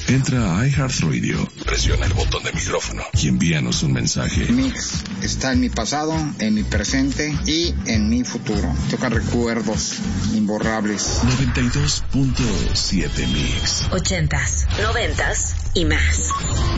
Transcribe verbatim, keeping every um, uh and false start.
Entra a iHeartRadio, presiona el botón de micrófono y envíanos un mensaje. Mix está en mi pasado, en mi presente y en mi futuro. Toca recuerdos imborrables. noventa y dos punto siete Mix. Ochentas, noventas y más.